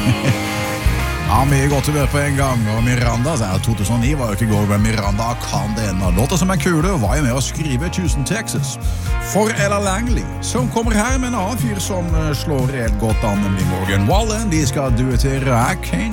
Ja, vi har gått til på en gang, og Miranda sier 2009 var jo ikke går, men Miranda kan det enda. Låter som en kule, var jo med å skrive Houston, Texas. For Ella Langley, som kommer her med en annen fyr som slår helt godt an, nemlig Morgan Wallen. De skal duettere I Can't